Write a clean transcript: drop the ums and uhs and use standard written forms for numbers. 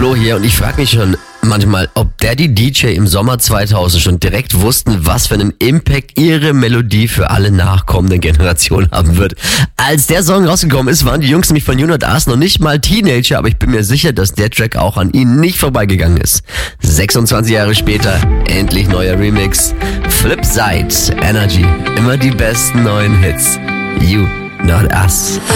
Flo hier und ich frage mich schon manchmal, ob Daddy DJ im Sommer 2000 schon direkt wussten, was für einen Impact ihre Melodie für alle nachkommenden Generationen haben wird. Als der Song rausgekommen ist, waren die Jungs nämlich von Unit Us noch nicht mal Teenager, aber ich bin mir sicher, dass der Track auch an ihnen nicht vorbeigegangen ist. 26 Jahre später, endlich neuer Remix. Flipside, Energy, immer die besten neuen Hits. You, not us.